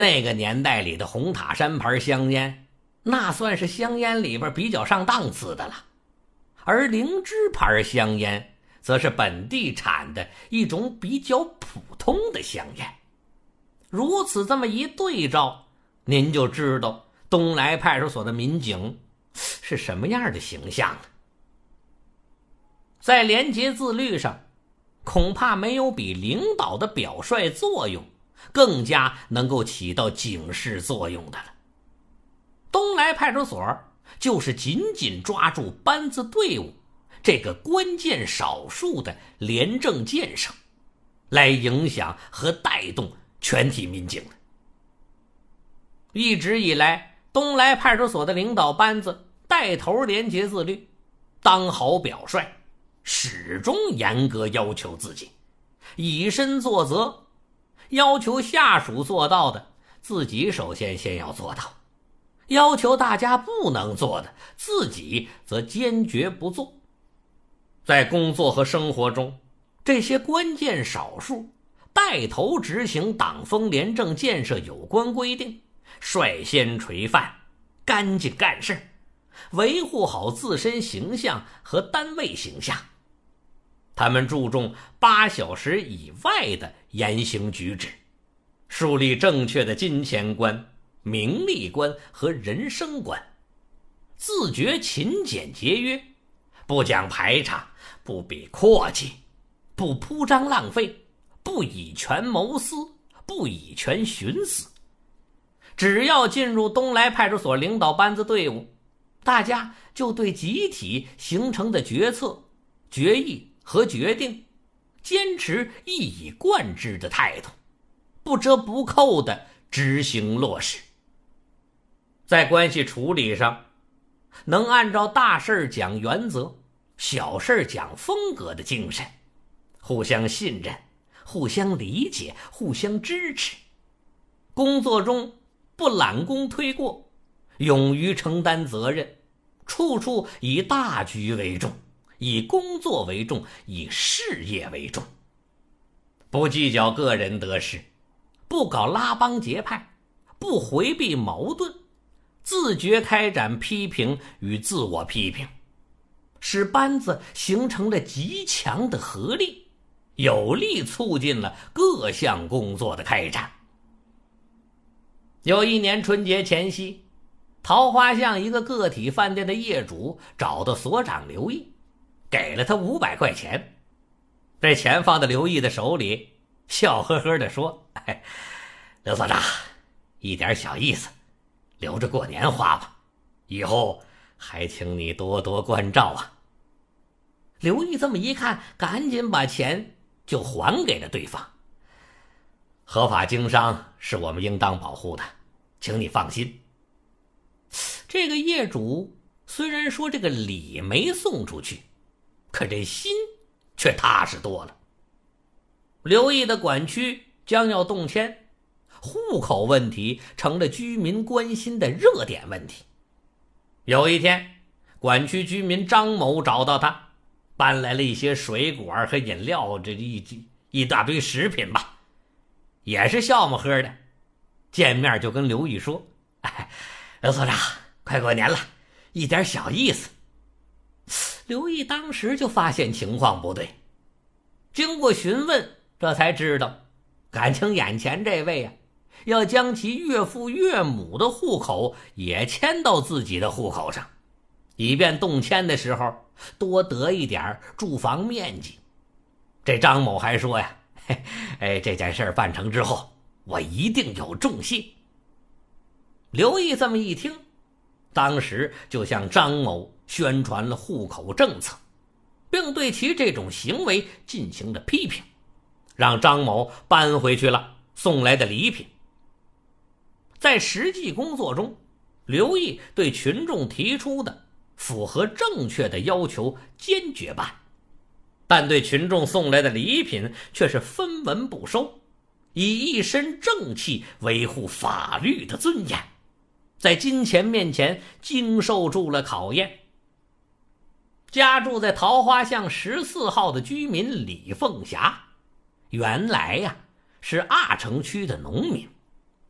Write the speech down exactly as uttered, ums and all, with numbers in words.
那个年代里的红塔山牌香烟，那算是香烟里边比较上档次的了，而灵芝牌香烟则是本地产的一种比较普通的香烟。如此这么一对照，您就知道东来派出所的民警是什么样的形象了。在廉洁自律上，恐怕没有比领导的表率作用更加能够起到警示作用的了。东来派出所就是紧紧抓住班子队伍这个关键少数的廉政建设，来影响和带动全体民警的。一直以来，东来派出所的领导班子带头廉洁自律，当好表率，始终严格要求自己，以身作则，要求下属做到的，自己首先先要做到；要求大家不能做的，自己则坚决不做。在工作和生活中，这些关键少数带头执行党风廉政建设有关规定，率先垂范，干净干事，维护好自身形象和单位形象。他们注重八小时以外的言行举止，树立正确的金钱观、名利观和人生观，自觉勤俭节约，不讲排场，不比阔气，不铺张浪费，不以权谋私，不以权徇私。只要进入东来派出所领导班子队伍，大家就对集体形成的决策、决议和决定坚持一以贯之的态度，不折不扣地执行落实。在关系处理上，能按照大事讲原则，小事讲风格的精神，互相信任，互相理解，互相支持。工作中不揽功推过，勇于承担责任，处处以大局为重，以工作为重，以事业为重。不计较个人得失，不搞拉帮结派，不回避矛盾，自觉开展批评与自我批评，使班子形成了极强的合力，有力促进了各项工作的开展。有一年春节前夕，桃花巷一个个体饭店的业主找到所长刘毅，给了他五百块钱。这钱放在刘毅的手里，笑呵呵地说：“哎，刘所长，一点小意思，留着过年花吧，以后还请你多多关照啊。”刘毅这么一看，赶紧把钱就还给了对方。合法经商是我们应当保护的，请你放心。这个业主虽然说这个礼没送出去，可这心却踏实多了。刘毅的管区将要动迁，户口问题成了居民关心的热点问题。有一天，管区居民张某找到他，搬来了一些水果和饮料，这一一大堆食品吧，也是笑么呵的。见面就跟刘毅说：“哎，刘所长，快过年了，一点小意思。”刘毅当时就发现情况不对，经过询问，这才知道，感情眼前这位啊，要将其岳父岳母的户口也迁到自己的户口上，以便动迁的时候多得一点住房面积。这张某还说呀：“嘿，哎，这件事办成之后，我一定有重谢。”刘毅这么一听，当时就向张某宣传了户口政策，并对其这种行为进行了批评，让张某搬回去了送来的礼品。在实际工作中，刘毅对群众提出的符合正确的要求坚决办，但对群众送来的礼品却是分文不收，以一身正气维护法律的尊严，在金钱面前经受住了考验。家住在桃花巷十四号的居民李凤霞，原来呀、啊、是阿城区的农民，